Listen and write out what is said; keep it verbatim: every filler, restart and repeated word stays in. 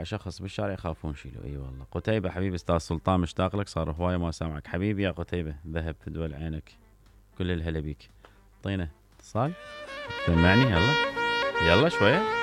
يوقع شخص بالشارع يخافون شيله. اي والله. قتيبة حبيبي استاذ سلطان مشتاق لك، صار هوايه ما سامعك حبيبي يا قتيبة، ذهب في دول عينك، كل الهلا بيك. طينا اتصال سمعني. يلا يلا شويه.